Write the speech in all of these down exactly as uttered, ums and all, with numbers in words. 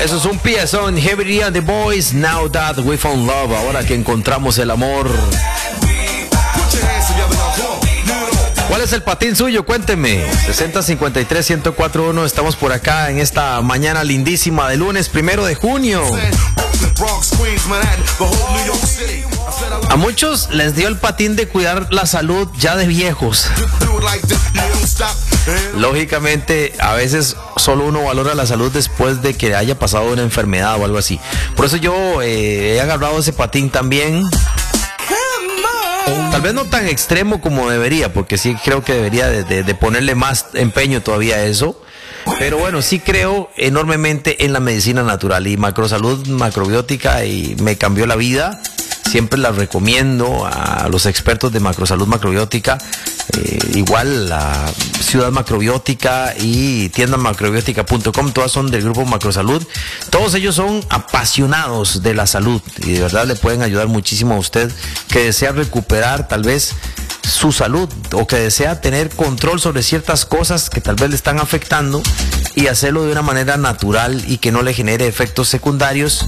Eso es un piezón. Heavy and the Boys, Now That We Found Love. Ahora que encontramos el amor. ¿Cuál es el patín suyo? Cuénteme. sesenta cincuenta y tres ciento cuatro uno. Estamos por acá en esta mañana lindísima de lunes primero de junio. A muchos les dio el patín de cuidar la salud ya de viejos. Lógicamente, a veces solo uno valora la salud después de que haya pasado una enfermedad o algo así. Por eso yo eh, he agarrado ese patín también. Tal vez no tan extremo como debería, porque sí creo que debería de, de, de ponerle más empeño todavía a eso. Pero bueno, sí creo enormemente en la medicina natural y macrosalud macrobiótica, y me cambió la vida. Siempre la recomiendo a los expertos de macrosalud macrobiótica. Eh, igual la Ciudad Macrobiótica y tienda macrobiótica punto com, todas son del grupo Macrosalud. Todos ellos son apasionados de la salud y de verdad le pueden ayudar muchísimo a usted que desea recuperar tal vez su salud o que desea tener control sobre ciertas cosas que tal vez le están afectando y hacerlo de una manera natural y que no le genere efectos secundarios.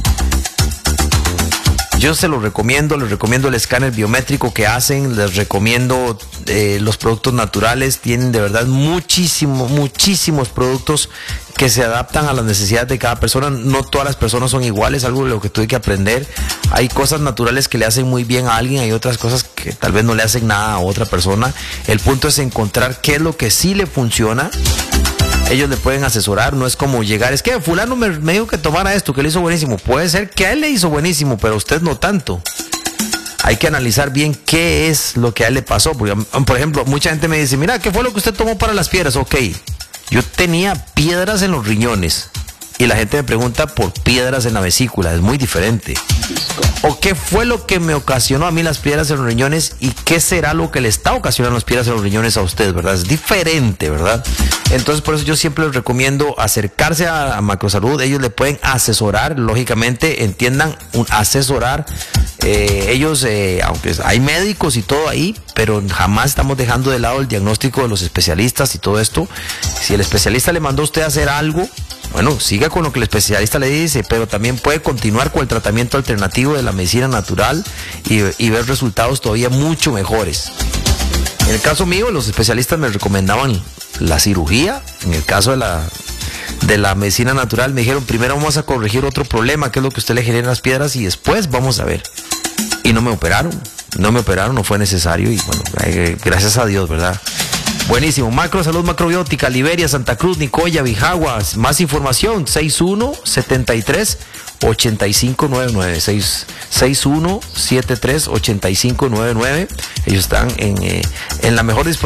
Yo se los recomiendo, les recomiendo el escáner biométrico que hacen, les recomiendo eh, los productos naturales. Tienen de verdad muchísimos, muchísimos productos que se adaptan a las necesidades de cada persona. No todas las personas son iguales, algo de lo que tuve que aprender. Hay cosas naturales que le hacen muy bien a alguien, hay otras cosas que tal vez no le hacen nada a otra persona. El punto es encontrar qué es lo que sí le funciona. Ellos le pueden asesorar, no es como llegar, es que fulano me, me dijo que tomara esto, que le hizo buenísimo. Puede ser que a él le hizo buenísimo, pero a usted no tanto. Hay que analizar bien qué es lo que a él le pasó. Porque, por ejemplo, mucha gente me dice, mira, ¿qué fue lo que usted tomó para las piedras? Ok, yo tenía piedras en los riñones y la gente me pregunta por piedras en la vesícula, es muy diferente. ¿O qué fue lo que me ocasionó a mí las piedras en los riñones y qué será lo que le está ocasionando las piedras en los riñones a usted, ¿verdad? Es diferente, ¿verdad? Entonces, por eso yo siempre les recomiendo acercarse a, a Macrosalud. Ellos le pueden asesorar, lógicamente, entiendan, un asesorar. Eh, ellos, eh, aunque hay médicos y todo ahí, pero jamás estamos dejando de lado el diagnóstico de los especialistas y todo esto. Si el especialista le mandó a usted a hacer algo, bueno, siga con lo que el especialista le dice, pero también puede continuar con el tratamiento alternativo de la medicina natural y, y ver resultados todavía mucho mejores. En el caso mío, los especialistas me recomendaban la cirugía. En el caso de la, de la medicina natural me dijeron, primero vamos a corregir otro problema, que es lo que usted le genera las piedras, y después vamos a ver. Y no me operaron, no me operaron, no fue necesario, y bueno, eh, gracias a Dios, ¿verdad? Buenísimo. Macrosalud Macrobiótica, Liberia, Santa Cruz, Nicoya, Bijaguas. Más información, seis uno siete tres ocho cinco nueve nueve, seis uno siete tres ocho cinco nueve nueve. Ellos están en, eh, en la mejor disponibilidad.